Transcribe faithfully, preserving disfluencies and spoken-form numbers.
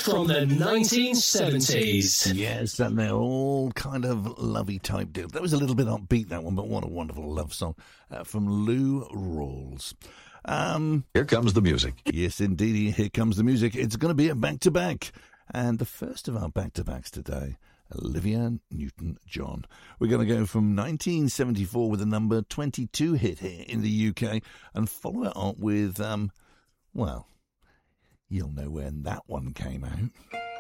from the nineteen seventies. Yes, and they're all kind of lovey type deal. That was a little bit upbeat, that one, but what a wonderful love song uh, from Lou Rawls. Um, Here comes the music. Yes, indeed, here comes the music. It's going to be a back-to-back. And the first of our back-to-backs today, Olivia Newton-John. We're going to go from nineteen seventy-four with a number twenty-two hit here in the U K and follow it up with, um, well, you'll know when that one came out.